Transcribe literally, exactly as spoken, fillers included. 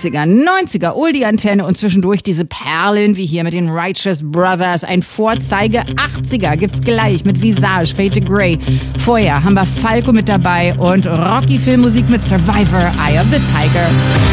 achtziger, neunziger, Oldie-Antenne und zwischendurch diese Perlen wie hier mit den Righteous Brothers. Ein Vorzeige achtziger gibt's gleich mit Visage, Fade to Grey. Vorher haben wir Falco mit dabei und Rocky-Filmmusik mit Survivor, Eye of the Tiger.